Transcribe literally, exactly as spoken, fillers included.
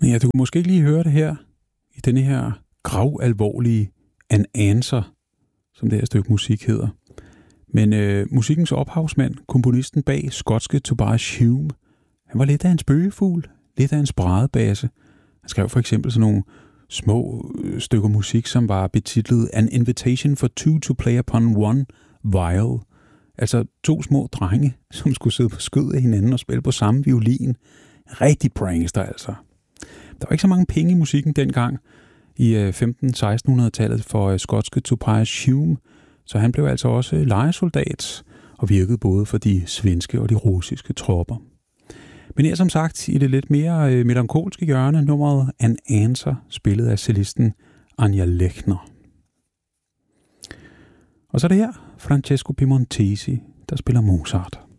Ja, du kunne måske ikke lige høre det her i denne her gravalvorlige An Answer, som det her stykke musik hedder. Men øh, musikkens ophavsmand, komponisten bag skotske Tobias Hume, han var lidt af en spøgefugl, lidt af en spradebasse. Han skrev for eksempel sådan nogle små øh, stykker musik, som var betitlet An Invitation for Two to Play Upon One Viol. Altså to små drenge, som skulle sidde på skød af hinanden og spille på samme violin. Rigtig prankster altså. Der var ikke så mange penge i musikken dengang i femten-sekstenhundredetallet for skotske Tobias Hume, så han blev altså også lejesoldat og virkede både for de svenske og de russiske tropper. Men her som sagt i det lidt mere melankolske hjørne, nummeret An Answer, spillet af cellisten Anja Lechner. Og så er det her Francesco Piemontesi, der spiller Mozart.